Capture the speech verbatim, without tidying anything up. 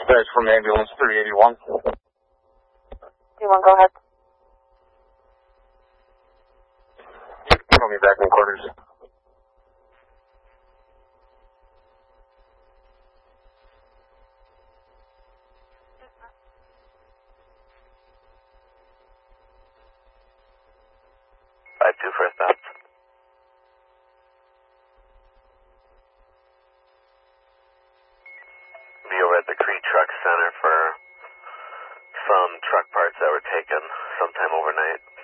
That's from ambulance three eighty-one. You want to go ahead? Call me back in quarters. five two for a stop. Be over at the Cree Truck Center for some truck parts that were taken sometime overnight.